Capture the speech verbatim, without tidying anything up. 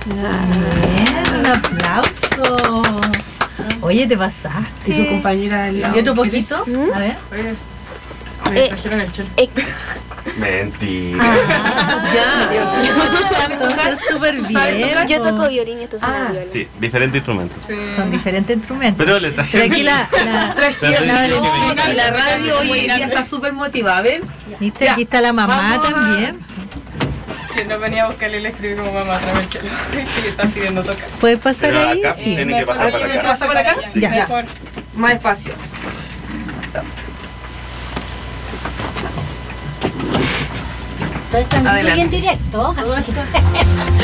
Bien, un aplauso. Oye, te pasaste. Y su compañera del lado. ¿Y otro poquito? ¿Mm? A ver. Oye, me Eh, trajeron el chelo. Eh, Mentira. Ah, ya. Entonces, súper bien. yo po. toco violín y esto es Ah, una viola. Sí, diferentes instrumentos. Sí. Son diferentes instrumentos. Pero le traje. Pero aquí la, la, Traje- la Valentina, Y la radio hoy en día está súper motivada, ¿ven? ¿viste? Aquí está la mamá Vamos a- también. Que no venía a buscarle y le escribí como mamá, tráeme el chelo. Que están pidiendo tocar. ¿Puedes pasar Pero ahí? acá Sí. tiene que pasar para acá. ¿Pasa para acá? Sí. Ya. Mejor. Más espacio. Estoy Adelante. en directo. así que-